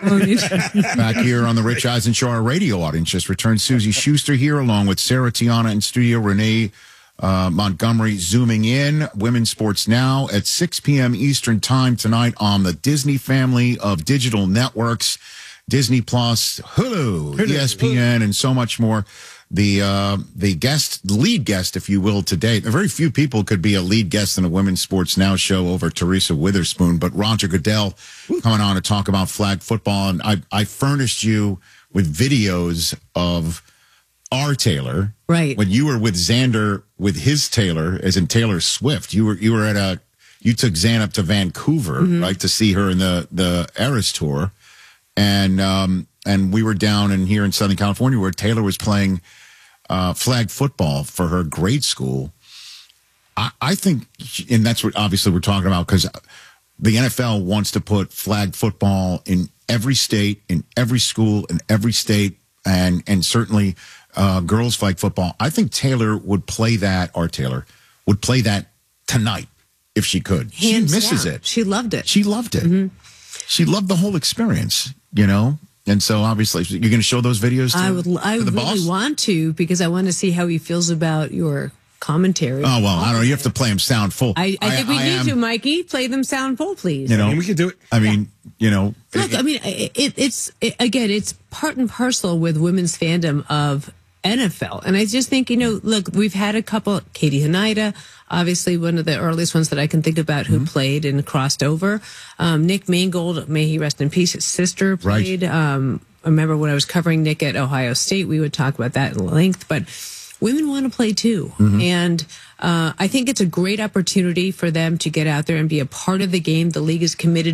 Back here on the Rich Eisen Show, our radio audience just returned. Susie Schuster here, along with Sarah Tiana in studio, Renee Montgomery zooming in. Women's Sports Now at 6 p.m. Eastern Time tonight on the Disney family of digital networks, Disney Plus, Hulu, ESPN, and so much more. The lead guest, if you will, today. Very few people could be a lead guest in a Women's Sports Now show over Teresa Witherspoon, but Roger Goodell coming on to talk about flag football. And I furnished you with videos of our Taylor. Right. When you were with Xander, with his Taylor, as in Taylor Swift, you took Xan up to Vancouver, right, to see her in the Eras Tour. And we were down in here in Southern California where Taylor was playing flag football for her grade school. I think, and that's what obviously we're talking about, because the NFL wants to put flag football in every state, in every school, in every state, and certainly girls flag football. I think Taylor would play that, or Taylor would play that tonight if she could. Hands she misses down. it. She loved it. She loved it. She loved the whole experience, you know? And so obviously, you're going to show those videos to, I to the really boss? want to, because I want to see how he feels about your commentary. Oh, well, I don't know. You have to play them sound full. I think we need to, Mikey. Play them sound full, please. You know, we can do it. I mean, you know. Look, I mean, it's part and parcel with women's fandom of NFL. And I just think, you know, look, we've had a couple, Katie Hanida, obviously one of the earliest ones that I can think about who played and crossed over. Nick Mangold, may he rest in peace, his sister played. Right. I remember when I was covering Nick at Ohio State, we would talk about that at length, but women want to play too. And I think it's a great opportunity for them to get out there and be a part of the game. The league is committed